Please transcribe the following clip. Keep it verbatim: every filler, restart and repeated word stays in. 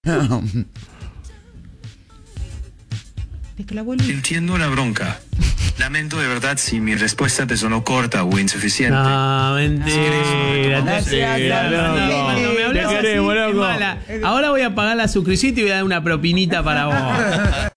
Entiendo la bronca. Lamento de verdad si mi respuesta te sonó corta o insuficiente. No, mentira. Gracias, No, loco. no me hablas Te así, queremos, es loco. mala. Ahora voy a pagar la suscripción y voy a dar una propinita para vos.